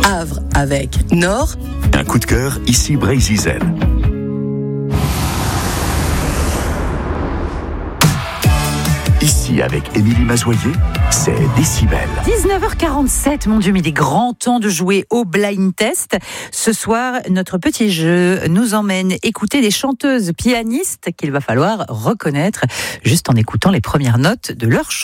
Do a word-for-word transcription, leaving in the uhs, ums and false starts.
Havre avec Nord. Un coup de cœur, ici Brésil. Ici, avec Émilie Mazoyer, c'est Décibel. dix-neuf heures quarante-sept, mon Dieu, mais il est grand temps de jouer au blind test. Ce soir, notre petit jeu nous emmène écouter des chanteuses pianistes qu'il va falloir reconnaître juste en écoutant les premières notes de leur chanson.